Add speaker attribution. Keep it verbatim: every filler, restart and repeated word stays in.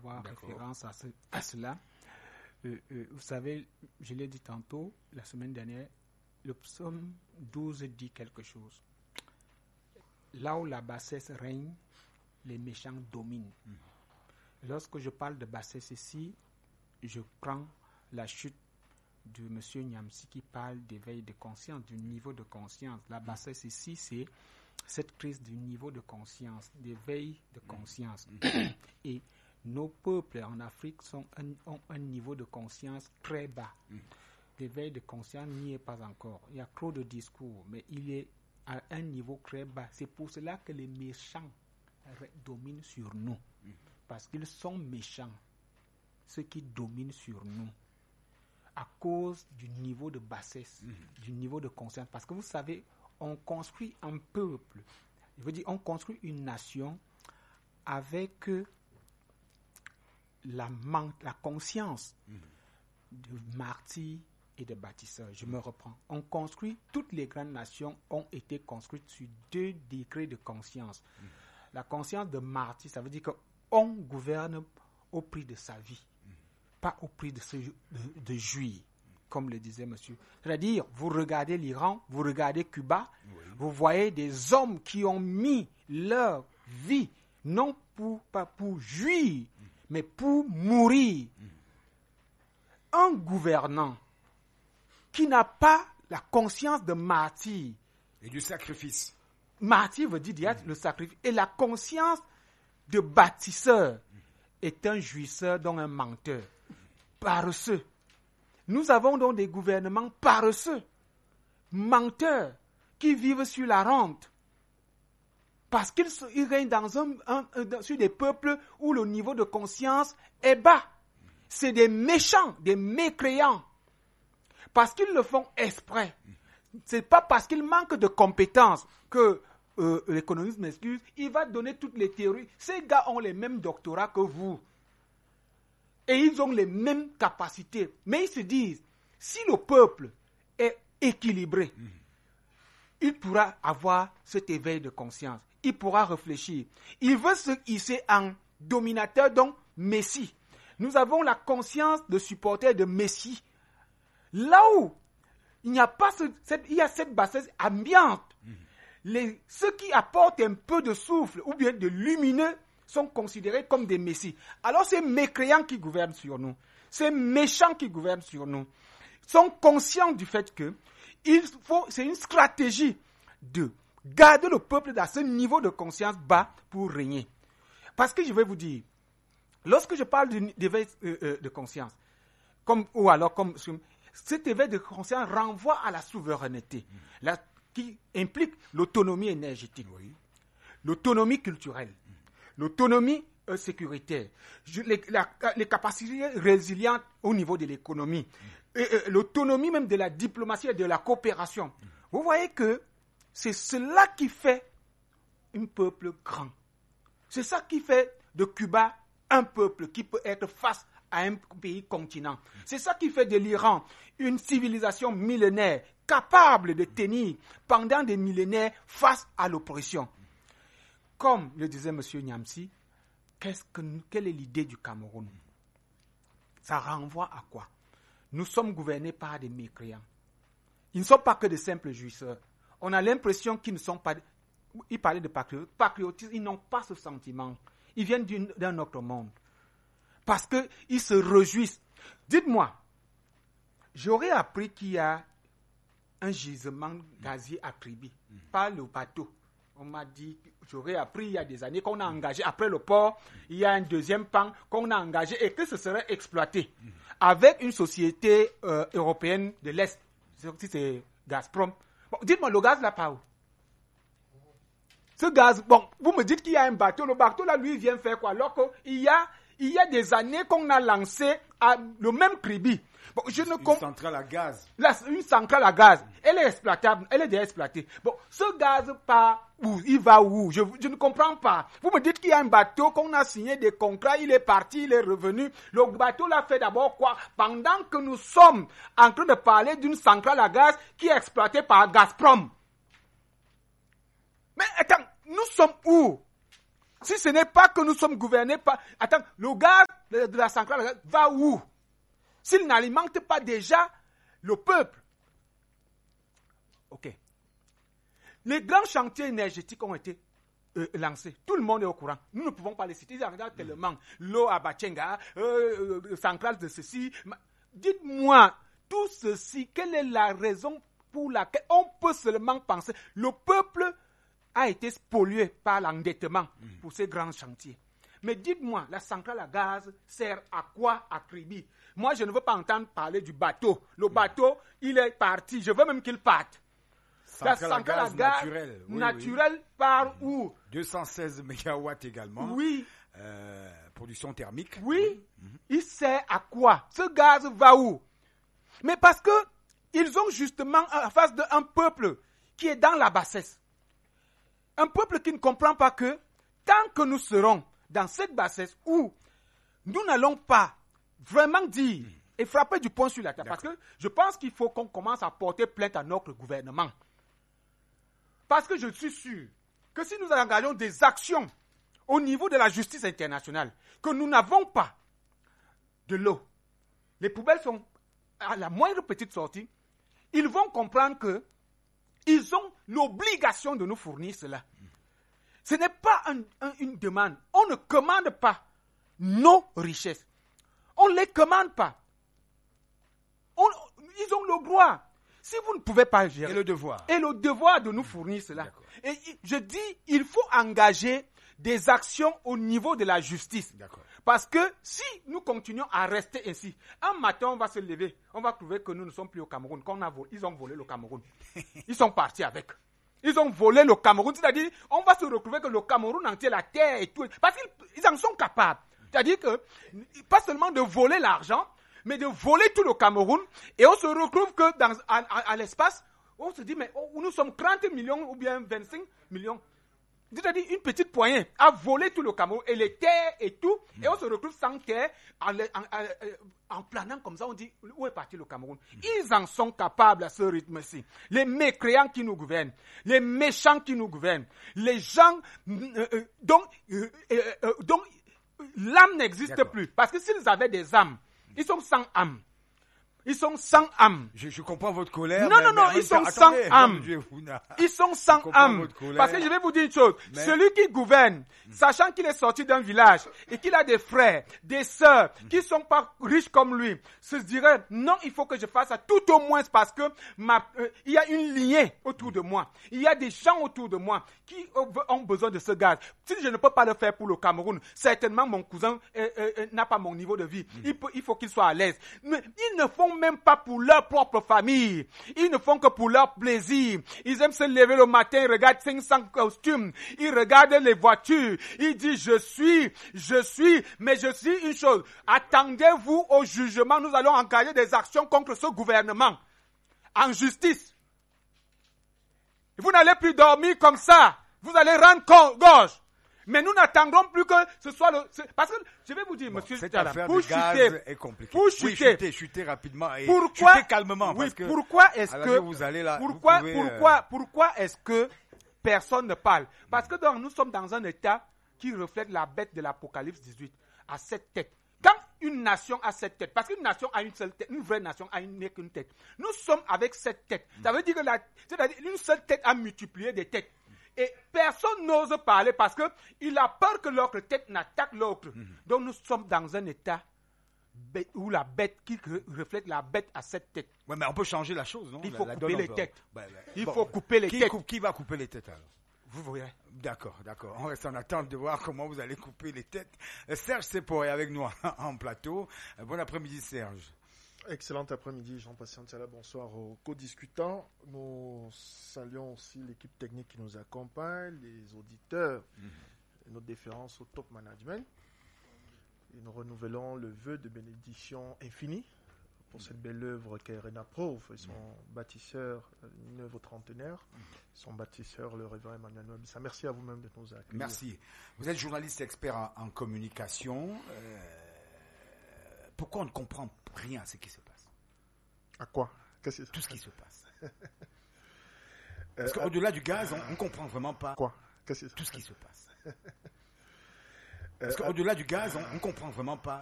Speaker 1: avoir
Speaker 2: D'accord.
Speaker 1: référence à, ce, à cela. Euh, euh, vous savez, je l'ai dit tantôt, la semaine dernière, le psaume douze dit quelque chose. Là où la bassesse règne, les méchants dominent. Mmh. Lorsque je parle de bassesse ici, je prends la chute de M. Nyamsi qui parle d'éveil de conscience, du niveau de conscience. La bassesse ici, c'est cette crise du niveau de conscience, d'éveil de conscience. Mmh. Et nos peuples en Afrique sont un, ont un niveau de conscience très bas. Mmh. L'éveil de conscience n'y est pas encore. Il y a trop de discours, mais il est à un niveau très bas. C'est pour cela que les méchants dominent sur nous. Mmh. Parce qu'ils sont méchants, ceux qui dominent sur nous, à cause du niveau de bassesse, mmh. du niveau de conscience. Parce que vous savez, on construit un peuple, je veux dire, on construit une nation avec la, man- la conscience mmh. de martyrs et de bâtisseurs. Je mmh. me reprends. On construit, toutes les grandes nations ont été construites sur deux degrés de conscience. Mmh. La conscience de martyr, ça veut dire qu'on gouverne au prix de sa vie, mmh. pas au prix de, ce, de, de jouir, comme le disait monsieur. C'est-à-dire, vous regardez l'Iran, vous regardez Cuba, oui. vous voyez des hommes qui ont mis leur vie, non pour, pas pour jouir, mmh. mais pour mourir. Mmh. Un gouvernant qui n'a pas la conscience de martyr.
Speaker 2: Et du sacrifice.
Speaker 1: Martyr veut dire mmh. le sacrifice. Et la conscience de bâtisseur mmh. est un jouisseur, donc un menteur. Paresseux. Nous avons donc des gouvernements paresseux, menteurs, qui vivent sur la rente. Parce qu'ils ils règnent dans un, un, un, sur des peuples où le niveau de conscience est bas. C'est des méchants, des mécréants. Parce qu'ils le font exprès. C'est pas parce qu'ils manquent de compétences que euh, l'économiste m'excuse, il va donner toutes les théories. Ces gars ont les mêmes doctorats que vous. Et ils ont les mêmes capacités. Mais ils se disent, si le peuple est équilibré, mmh. il pourra avoir cet éveil de conscience. Il pourra réfléchir. Il veut se hisser en dominateur, donc Messie. Nous avons la conscience de supporter de Messie. Là où il n'y a pas ce, cette, il y a cette bassesse ambiante, mmh. les, ceux qui apportent un peu de souffle ou bien de lumineux sont considérés comme des messies. Alors ces mécréants qui gouvernent sur nous, ces méchants qui gouvernent sur nous, sont conscients du fait que il faut, c'est une stratégie de garder le peuple dans ce niveau de conscience bas pour régner. Parce que je vais vous dire, lorsque je parle d'éveil euh, euh, de conscience, comme, ou alors comme cet éveil de conscience renvoie à la souveraineté, mmh. la, qui implique l'autonomie énergétique, oui. l'autonomie culturelle, mmh. l'autonomie euh, sécuritaire, je, les, la, les capacités résilientes au niveau de l'économie, mmh. et, et, l'autonomie même de la diplomatie et de la coopération. Mmh. Vous voyez que c'est cela qui fait un peuple grand. C'est ça qui fait de Cuba un peuple qui peut être face à un pays continent. C'est ça qui fait de l'Iran une civilisation millénaire capable de tenir pendant des millénaires face à l'oppression. Comme le disait M. Nyamsi, qu'est-ce que, quelle est l'idée du Cameroun? Ça renvoie à quoi? Nous sommes gouvernés par des mécréants. Ils ne sont pas que de simples jouisseurs. On a l'impression qu'ils ne sont pas... Ils parlaient de patriotisme, ils n'ont pas ce sentiment. Ils viennent d'une, d'un autre monde. Parce qu'ils se réjouissent. Dites-moi, j'aurais appris qu'il y a un gisement gazier à Kribi, mmh. pas le bateau. On m'a dit, j'aurais appris il y a des années qu'on a engagé, après le port, il y a un deuxième pan qu'on a engagé et que ce serait exploité mmh. avec une société euh, européenne de l'Est. Si c'est Gazprom. Bon, dites-moi, le gaz là, pas où? Ce gaz, bon, vous me dites qu'il y a un bateau. Le bateau là, lui, il vient faire quoi? Alors qu'il y a, il y a des années qu'on a lancé à le même Kribi. Bon, je ne
Speaker 2: une
Speaker 1: comp...
Speaker 2: centrale à gaz.
Speaker 1: Là, une centrale à gaz. Elle est exploitable. Elle est déjà exploitée. Bon, ce gaz part où? Il va où? Je, je ne comprends pas. Vous me dites qu'il y a un bateau, qu'on a signé des contrats, il est parti, il est revenu. Le bateau là fait d'abord quoi? Pendant que nous sommes en train de parler d'une centrale à gaz qui est exploitée par Gazprom. Mais attends, nous sommes où? Si ce n'est pas que nous sommes gouvernés par... Attends, le gaz de, de la centrale va où? S'il n'alimente pas déjà le peuple. Ok. Les grands chantiers énergétiques ont été euh, lancés. Tout le monde est au courant. Nous ne pouvons pas les citer. Ils regardent tellement. L'eau à Bachenga, euh, euh, centrale de ceci. Dites-moi, tout ceci, quelle est la raison pour laquelle on peut seulement penser le peuple a été spolié par l'endettement mmh. pour ces grands chantiers. Mais dites-moi, la centrale à gaz sert à quoi à Kribi? Moi, je ne veux pas entendre parler du bateau. Le bateau, il est parti. Je veux même qu'il parte.
Speaker 2: Centrale la centrale à gaz, à gaz naturelle, oui,
Speaker 1: naturelle oui. par mmh. où?
Speaker 2: deux cent seize mégawatts également.
Speaker 1: Oui.
Speaker 2: Euh, production thermique.
Speaker 1: Oui. Mmh. Il sert à quoi? Ce gaz va où? Mais parce que ils ont justement en face d'un peuple qui est dans la bassesse. Un peuple qui ne comprend pas que tant que nous serons dans cette bassesse où nous n'allons pas vraiment dire et frapper du poing sur la table. Parce que je pense qu'il faut qu'on commence à porter plainte à notre gouvernement. Parce que je suis sûr que si nous engageons des actions au niveau de la justice internationale, que nous n'avons pas de l'eau, les poubelles sont à la moindre petite sortie, ils vont comprendre que ils ont l'obligation de nous fournir cela. Ce n'est pas un, un, une demande. On ne commande pas nos richesses. On ne les commande pas. On, ils ont le droit. Si vous ne pouvez pas gérer...
Speaker 2: Et le devoir.
Speaker 1: Et le devoir de nous fournir cela. D'accord. Et je dis, il faut engager des actions au niveau de la justice. D'accord. Parce que si nous continuons à rester ainsi, un matin, on va se lever, on va trouver que nous ne sommes plus au Cameroun, qu'on a volé, ils ont volé le Cameroun. Ils sont partis avec. Ils ont volé le Cameroun. C'est-à-dire, on va se retrouver que le Cameroun entier, la terre et tout. Parce qu'ils en sont capables. C'est-à-dire que, pas seulement de voler l'argent, mais de voler tout le Cameroun. Et on se retrouve que dans, à, à, à l'espace, on se dit, mais oh, nous sommes trente millions ou bien vingt-cinq millions. C'est-à-dire une petite poignée a volé tout le Cameroun et les terres et tout, mmh. et on se retrouve sans terre en, en, en, en planant comme ça. On dit où est parti le Cameroun? Mmh. Ils en sont capables à ce rythme-ci. Les mécréants qui nous gouvernent, les méchants qui nous gouvernent, les gens euh, euh, dont, euh, euh, dont l'âme n'existe D'accord. plus. Parce que s'ils avaient des âmes, ils sont sans âme. Ils sont sans âme.
Speaker 2: Je, je comprends votre colère.
Speaker 1: Non,
Speaker 2: mais,
Speaker 1: non, non,
Speaker 2: mais
Speaker 1: ils sont sans
Speaker 2: attendez,
Speaker 1: âme.
Speaker 2: Dieu,
Speaker 1: ils sont sans âme. Parce que je vais vous dire une chose. Mais... Celui qui gouverne, sachant qu'il est sorti d'un village et qu'il a des frères, des sœurs qui ne sont pas riches comme lui, se dirait, non, il faut que je fasse ça tout au moins parce que ma, euh, il y a une lignée autour de moi. Il y a des gens autour de moi qui ont besoin de ce gaz. Si je ne peux pas le faire pour le Cameroun, certainement mon cousin euh, euh, n'a pas mon niveau de vie. Mm. Il, peut, il faut qu'il soit à l'aise. Mais ils ne font même pas pour leur propre famille. Ils ne font que pour leur plaisir. Ils aiment se lever le matin, ils regardent cinq cents costumes, ils regardent les voitures, ils disent je suis, je suis, mais je suis une chose. Attendez-vous au jugement, nous allons engager des actions contre ce gouvernement. En justice. Vous n'allez plus dormir comme ça. Vous allez rendre gorge. Mais nous n'attendrons plus que ce soit le... Parce que, je vais vous dire, bon, monsieur...
Speaker 2: Cette affaire
Speaker 1: pour
Speaker 2: de gaz
Speaker 1: chuter,
Speaker 2: est compliquée.
Speaker 1: Pour chuter,
Speaker 2: oui, chuter, chuter rapidement et
Speaker 1: pourquoi,
Speaker 2: chuter calmement.
Speaker 1: Oui,
Speaker 2: parce que
Speaker 1: pourquoi est-ce que...
Speaker 2: Vous allez là,
Speaker 1: pourquoi,
Speaker 2: vous pouvez,
Speaker 1: pourquoi,
Speaker 2: euh...
Speaker 1: pourquoi est-ce que personne ne parle? Parce que donc, nous sommes dans un état qui reflète la bête de l'Apocalypse dix-huit, à sept têtes. Quand une nation a sept têtes, parce qu'une nation a une seule tête, une vraie nation a une, qu'une tête. Nous sommes avec sept têtes. Ça veut dire que la, c'est-à-dire une seule tête a multiplié des têtes. Et personne n'ose parler parce qu'il a peur que l'autre tête n'attaque l'autre. Mm-hmm. Donc nous sommes dans un état où la bête qui reflète la bête à sept têtes.
Speaker 2: Oui, mais on peut changer la chose, non?
Speaker 1: Il faut
Speaker 2: la,
Speaker 1: couper
Speaker 2: la
Speaker 1: les
Speaker 2: peut...
Speaker 1: têtes.
Speaker 2: Bah, bah,
Speaker 1: Il
Speaker 2: bon,
Speaker 1: faut couper les
Speaker 2: qui
Speaker 1: têtes.
Speaker 2: Coupe, qui va couper les têtes alors?
Speaker 1: Vous verrez.
Speaker 2: D'accord, d'accord. On reste en attente de voir comment vous allez couper les têtes. Serge Sepo est avec nous en plateau. Bon après-midi, Serge.
Speaker 3: Excellent après-midi, Jean-Patient Tiala. Bonsoir aux co-discutants. Nous saluons aussi l'équipe technique qui nous accompagne, les auditeurs, mm-hmm. nos déférences au top management. Et nous renouvelons le vœu de bénédiction infinie pour cette belle œuvre qu'est Renapro et son mm-hmm. bâtisseur, une œuvre trentenaire, mm-hmm. son bâtisseur, le révérend Emmanuel Nwabisa. Merci à vous-même de nous accueillir.
Speaker 2: Merci. Vous êtes journaliste expert en, en communication. Euh... Pourquoi on ne comprend rien à ce qui se passe?
Speaker 3: À quoi? Qu'est-ce que
Speaker 2: Tout ce qui se passe. Parce qu'au-delà du gaz, on ne comprend vraiment pas
Speaker 3: quoi? Qu'est-ce que
Speaker 2: tout ce qui se passe. Parce
Speaker 3: Euh,
Speaker 2: qu'au-delà du gaz, on ne comprend vraiment pas